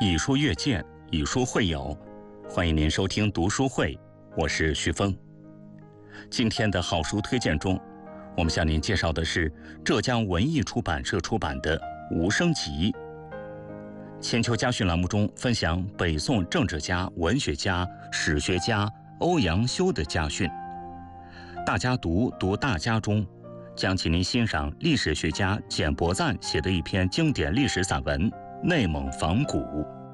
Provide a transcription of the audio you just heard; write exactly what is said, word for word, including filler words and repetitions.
以书阅鉴，以书会友，欢迎您收听读书会，我是徐峰。今天的好书推荐中，我们向您介绍的是浙江文艺出版社出版的《无声集》。千秋家训栏目中分享北宋政治家、文学家、史学家欧阳修的家训。大家读读大家中，将请您欣赏历史学家简伯赞写的一篇经典历史散文《内蒙仿古》。